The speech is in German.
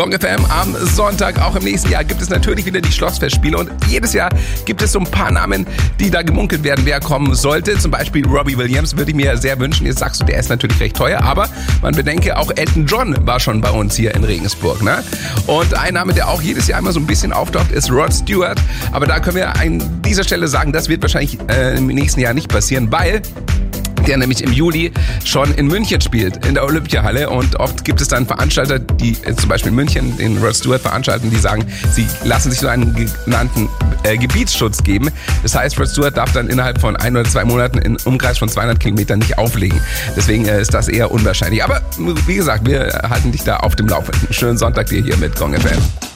Gong FM am Sonntag. Auch im nächsten Jahr gibt es natürlich wieder die Schlossfestspiele und jedes Jahr gibt es so ein paar Namen, die da gemunkelt werden, wer kommen sollte. Zum Beispiel Robbie Williams würde ich mir sehr wünschen. Jetzt sagst du, der ist natürlich recht teuer, aber man bedenke, auch Elton John war schon bei uns hier in Regensburg. Ne? Und ein Name, der auch jedes Jahr immer so ein bisschen auftaucht, ist Rod Stewart. Aber da können wir an dieser Stelle sagen, das wird wahrscheinlich im nächsten Jahr nicht passieren, weil der nämlich im Juli schon in München spielt, in der Olympiahalle. Und oft gibt es dann Veranstalter, die zum Beispiel in München den Rod Stewart veranstalten, die sagen, sie lassen sich so einen genannten Gebietsschutz geben. Das heißt, Rod Stewart darf dann innerhalb von 1 oder 2 Monaten in Umkreis von 200 Kilometern nicht auflegen. Deswegen ist das eher unwahrscheinlich. Aber wie gesagt, wir halten dich da auf dem Laufenden. Schönen Sonntag dir hier mit Gong FM.